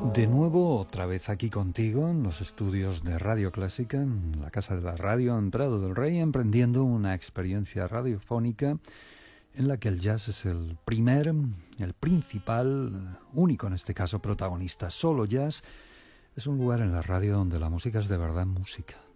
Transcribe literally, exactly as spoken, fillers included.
De nuevo, otra vez aquí contigo, en los estudios de Radio Clásica, en la Casa de la Radio, en Prado del Rey, emprendiendo una experiencia radiofónica en la que el jazz es el primer, el principal, único en este caso protagonista. Solo Jazz es un lugar en la radio donde la música es de verdad música.